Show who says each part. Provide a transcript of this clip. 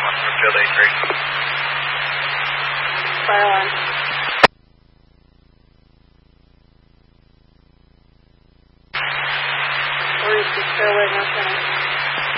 Speaker 1: 911, Brookfield 83.
Speaker 2: Fire alarm. Where is the stairway now,